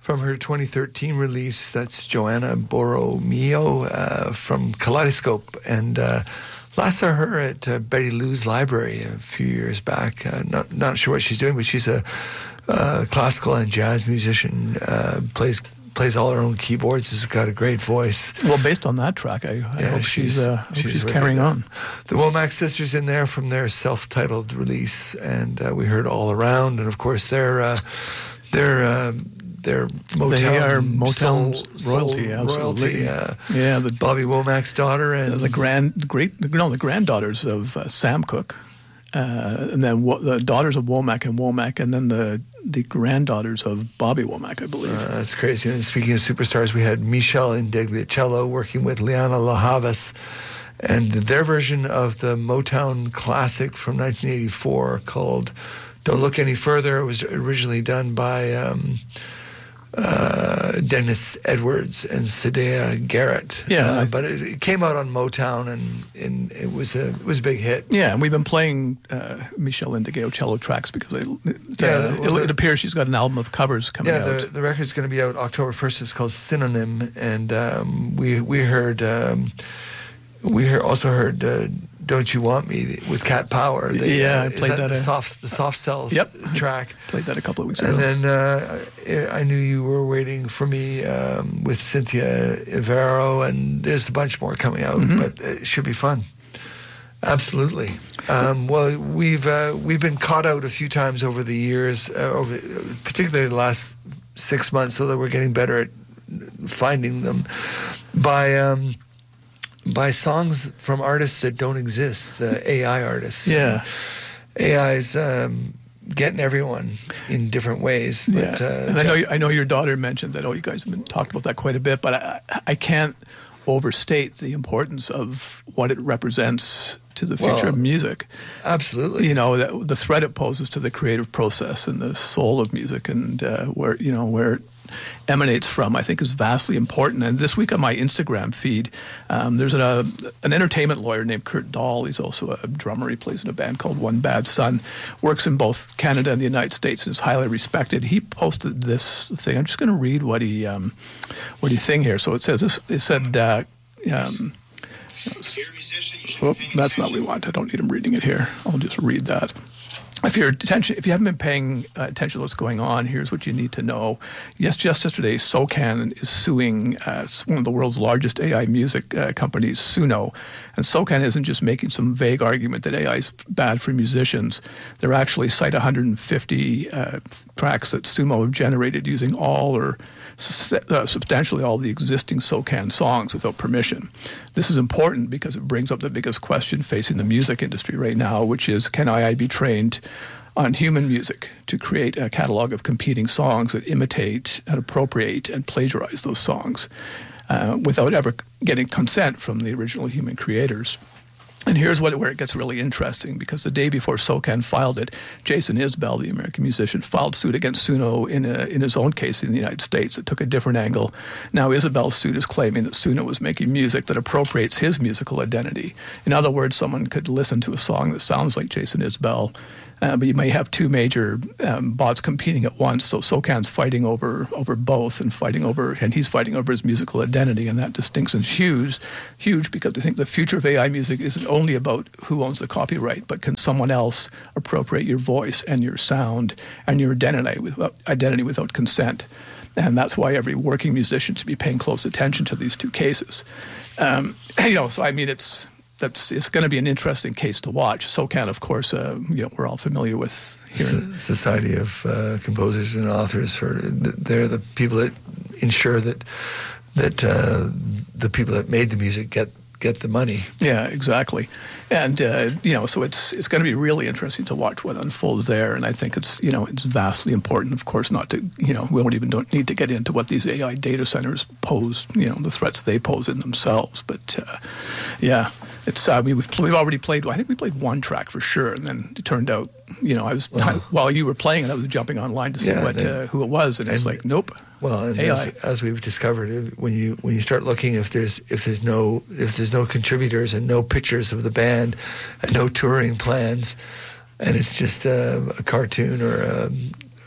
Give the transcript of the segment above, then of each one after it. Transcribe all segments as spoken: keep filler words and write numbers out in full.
from her twenty thirteen release. That's Joanna Borromeo uh, from Kaleidoscope. And uh, last I saw her at uh, Betty Lou's library a few years back. Uh, not not sure what she's doing, but she's a uh, classical and jazz musician. Uh, plays plays all her own keyboards. Has got a great voice. Well, based on that track, I, I yeah, hope she's she's, uh, hope she's, she's carrying on. The Womack Sisters in there from their self-titled release, and uh, we heard All Around, and of course they're uh, they're. Uh, They're Motown, they are Motown's soul, royalty, soul absolutely. royalty. Uh, yeah, the, Bobby Womack's daughter and the grand, great, no, the granddaughters of uh, Sam Cooke, uh, and then wo- the daughters of Womack and Womack, and then the the granddaughters of Bobby Womack, I believe. Uh, that's crazy. And speaking of superstars, we had Michelle Indegliacello working with Liana La Havas, and their version of the Motown classic from nineteen eighty-four called "Don't Look Any Further." It was originally done by. Um, Uh, Dennis Edwards and Sadea Garrett. Yeah, uh, but it, it came out on Motown, and, and it was a it was a big hit. Yeah, and we've been playing uh, Michelle Indegliacello tracks because it, yeah, uh, well, it, it appears she's got an album of covers coming yeah, out. Yeah, the, the record's going to be out October first. It's called Synonym, and um, we we heard um, we heard, also heard. Uh, Don't You Want Me with Cat Power. The, yeah, uh, I played that. that. The uh, soft, the soft cells yep. track. Played that a couple of weeks and ago. And then uh, I knew you were waiting for me um, with Cynthia Ivero, and there's a bunch more coming out, mm-hmm. but it should be fun. Absolutely. Um, well, we've uh, we've been caught out a few times over the years, uh, over particularly the last six months, so that we're getting better at finding them by. Um, by songs from artists that don't exist, the A I artists. Yeah. A I's um, getting everyone in different ways. But, yeah. uh, and I know, I know your daughter mentioned that, oh, you guys have been talking about that quite a bit, but I, I can't overstate the importance of what it represents to the future well, of music. Absolutely. You know, the, the threat it poses to the creative process and the soul of music, and uh, where, you know, where it emanates from, I think, is vastly important. And this week on my Instagram feed, um, there's an, uh, an entertainment lawyer named Kurt Dahl. He's also a drummer. He plays in a band called One Bad Son, works in both Canada and the United States, and is highly respected. He posted this thing. I'm just going to read what he um, what he thing here. So it says this. It said, uh, um, oh, that's not what we want. I don't need him reading it here. I'll just read that. If you're attention, if you haven't been paying uh, attention to what's going on, here's what you need to know. Yes, just yesterday, SOCAN is suing uh, one of the world's largest A I music uh, companies, Suno. And SOCAN isn't just making some vague argument that A I is bad for musicians. They're actually cite one hundred fifty uh, tracks that Suno have generated using all or Uh, substantially all the existing SOCAN songs without permission. This is important because it brings up the biggest question facing the music industry right now, which is, can A I be trained on human music to create a catalog of competing songs that imitate and appropriate and plagiarize those songs uh, without ever getting consent from the original human creators? And here's what, where it gets really interesting, because the day before SOCAN filed it, Jason Isbell, the American musician, filed suit against Suno in a, in his own case in the United States. It took a different angle. Now Isbell's suit is claiming that Suno was making music that appropriates his musical identity. In other words, someone could listen to a song that sounds like Jason Isbell, Uh, but you may have two major um, bots competing at once. So SOCAN's fighting over over both, and fighting over, and he's fighting over his musical identity, and that distinction is huge, huge because I think the future of A I music isn't only about who owns the copyright, but can someone else appropriate your voice and your sound and your identity without identity without consent. And that's why every working musician should be paying close attention to these two cases. Um, you know, so I mean, it's. That's it's going to be an interesting case to watch. SOCAN, of course, uh, you know, we're all familiar with here. Society of uh, Composers and Authors. For they're the people that ensure that that uh, the people that made the music get get the money. Yeah, exactly. And uh, you know, so it's it's going to be really interesting to watch what unfolds there. And I think it's you know it's vastly important. Of course, not to you know we don't even don't need to get into what these A I data centers pose. You know, the threats they pose in themselves. But uh, yeah. It's uh, we, we've we've already played. I think we played one track for sure, and then it turned out, you know, I was well, I, while you were playing it, I was jumping online to see yeah, what uh, who it was, and, and it's like, nope. Well, and as, as we've discovered, when you when you start looking, if there's if there's no if there's no contributors and no pictures of the band, and no touring plans, and it's just uh, a cartoon or a,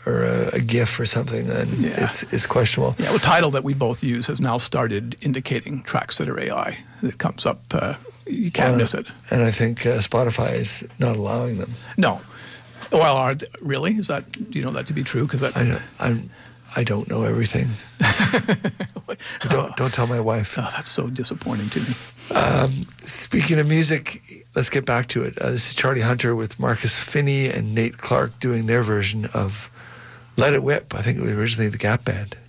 or a, a GIF or something, then Yeah. it's it's questionable. Yeah, the title that we both use has now started indicating tracks that are A I. It comes up, uh, you can't Uh, miss it. And I think uh, Spotify is not allowing them. No. Well, are th- really? Is that, do you know that to be true? Because that. I don't, I'm, I don't know everything. don't don't tell my wife. Oh, that's so disappointing to me. Um, speaking of music, let's get back to it. Uh, this is Charlie Hunter with Marcus Finney and Nate Clark doing their version of Let It Whip. I think it was originally the Gap Band.